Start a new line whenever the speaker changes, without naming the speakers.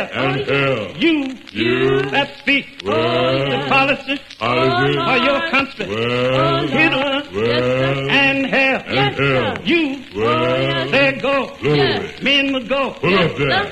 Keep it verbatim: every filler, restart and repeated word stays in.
and hell.
You,
You,
that speak
well,
the policy
policy,
of your country.
well,
Hitler
well,
and hell.
and hell.
You,
Well,
there go.
glory.
Men will go.
Pull up there.